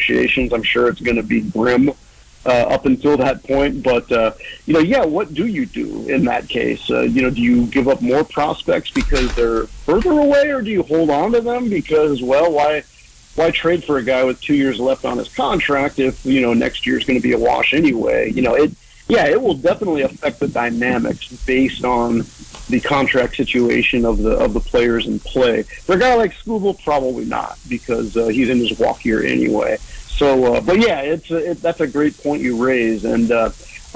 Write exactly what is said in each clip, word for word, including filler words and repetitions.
negotiations. I'm sure it's going to be grim uh, up until that point. But, uh, you know, yeah, what do you do in that case? Uh, you know, do you give up more prospects because they're further away, or do you hold on to them because, well, why why trade for a guy with two years left on his contract if, you know, next year's going to be a wash anyway? You know, it yeah, it will definitely affect the dynamics based on the contract situation of the of the players in play. For a guy like Skubal, probably not, because uh, he's in his walk year anyway. So, uh, but yeah, it's a, it, that's a great point you raise, and uh,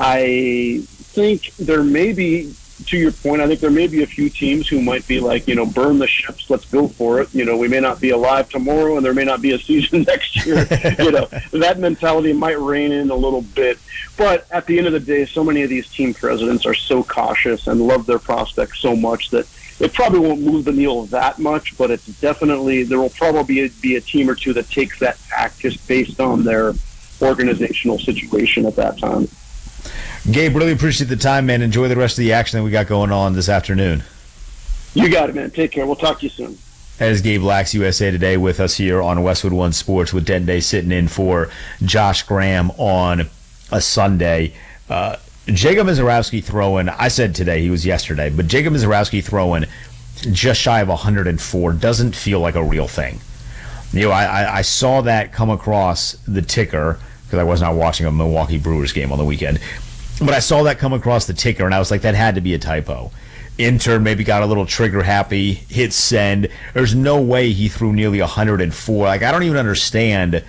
I think there may be, to your point, I think there may be a few teams who might be like, you know, burn the ships, let's go for it. You know, we may not be alive tomorrow, and there may not be a season next year. You know, that mentality might rein in a little bit. But at the end of the day, so many of these team presidents are so cautious and love their prospects so much that it probably won't move the needle that much, but it's definitely, there will probably be a, be a team or two that takes that tack just based on their organizational situation at that time. Gabe, really appreciate the time, man. Enjoy the rest of the action that we got going on this afternoon. You got it, man. Take care. We'll talk to you soon. That is Gabe Lax, U S A Today, with us here on Westwood One Sports, with Dende sitting in for Josh Graham on a Sunday. Uh, Jacob Misiorowski throwing, I said today, he was yesterday, but Jacob Misiorowski throwing just shy of one hundred four doesn't feel like a real thing. You know, I, I saw that come across the ticker, because I was not watching a Milwaukee Brewers game on the weekend, but I saw that come across the ticker, and I was like, that had to be a typo. Intern maybe got a little trigger happy, hit send. There's no way he threw nearly one hundred four. Like, I don't even understand.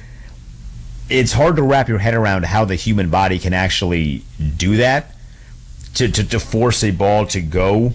It's hard to wrap your head around how the human body can actually do that, to, to, to force a ball to go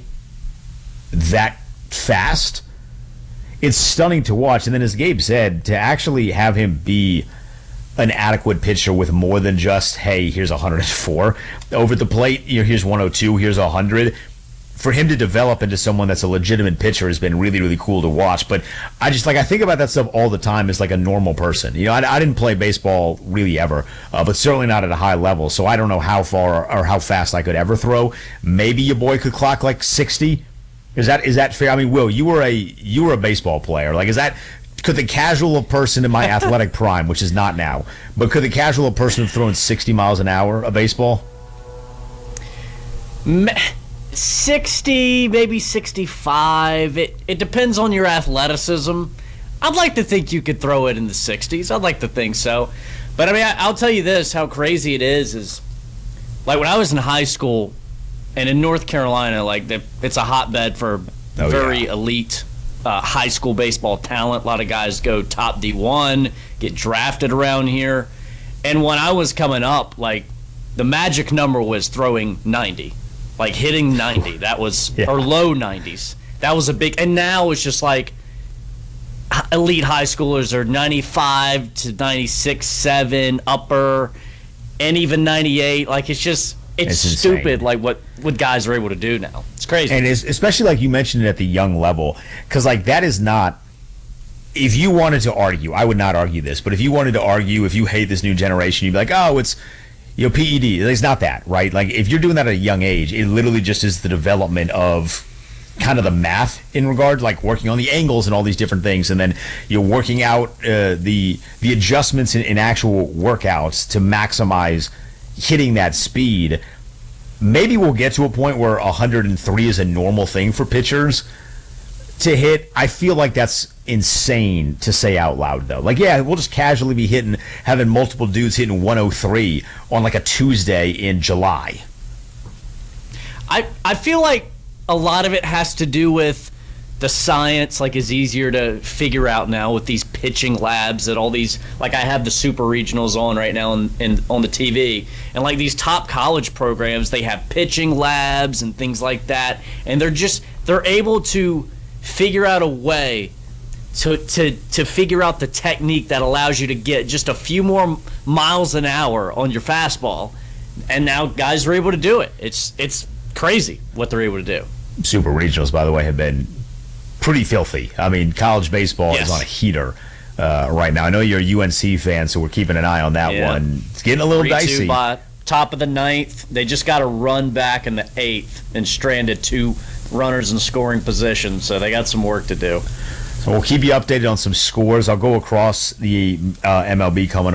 that fast. It's stunning to watch. And then, as Gabe said, to actually have him be an adequate pitcher with more than just, hey, here's one hundred four. Over the plate, you know, here's one oh two, here's one hundred. For him to develop into someone that's a legitimate pitcher has been really, really cool to watch. But I just, like, I think about that stuff all the time as like a normal person. You know, I, I didn't play baseball really ever, uh, but certainly not at a high level. So I don't know how far or how fast I could ever throw. Maybe your boy could clock like sixty. Is that is that fair? I mean, Will, you were a you were a baseball player. Like, is that, could the casual person in my athletic prime, which is not now, but could the casual person have thrown sixty miles an hour a baseball? sixty, maybe sixty-five. It it depends on your athleticism. I'd like to think you could throw it in the sixties. I'd like to think so. But I mean, I, I'll tell you this, how crazy it is, is like when I was in high school and in North Carolina, like the, it's a hotbed for oh, very yeah. elite uh, high school baseball talent. A lot of guys go top D one, get drafted around here. And when I was coming up, like the magic number was throwing ninety. Like hitting ninety, that was, yeah. or low nineties. That was a big, and now it's just like elite high schoolers are ninety-five to ninety-six, seven, upper, and even ninety-eight. Like, it's just, it's, it's stupid, insane. Like what, what guys are able to do now. It's crazy. And it's, especially like you mentioned it at the young level, because like that is not, if you wanted to argue, I would not argue this, but if you wanted to argue, if you hate this new generation, you'd be like, oh, it's, you know, P E D, it's not that, right? Like, if you're doing that at a young age, it literally just is the development of kind of the math in regard, like working on the angles and all these different things, and then you're working out uh, the the adjustments in, in actual workouts to maximize hitting that speed. Maybe we'll get to a point where one hundred three is a normal thing for pitchers to hit. I feel like that's insane to say out loud, though. Like, yeah, we'll just casually be hitting, having multiple dudes hitting one oh three on like a Tuesday in July. I I feel like a lot of it has to do with the science, like, is easier to figure out now with these pitching labs and all these, like, I have the super regionals on right now in, in, on the T V, and like these top college programs, they have pitching labs and things like that, and they're just, they're able to figure out a way to to to figure out the technique that allows you to get just a few more miles an hour on your fastball, and now guys are able to do it. It's it's crazy what they're able to do. Super regionals, by the way, have been pretty filthy. I mean, college baseball yes. is on a heater uh, right now. I know you're a U N C fan, so we're keeping an eye on that yeah. one. It's getting a little three dicey. Two by top of the ninth. They just got a run back in the eighth and stranded two runners in scoring position, so they got some work to do. So we'll keep you updated on some scores. I'll go across the uh, M L B coming